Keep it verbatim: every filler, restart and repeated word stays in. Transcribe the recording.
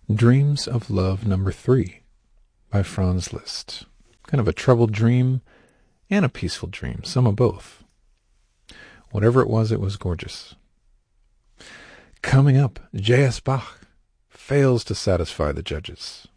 Dreams of Love Number Three by Franz Liszt. Kind of a troubled dream and a peaceful dream, some of both. Whatever it was, it was gorgeous. Coming up, J S. Bach fails to satisfy the judges.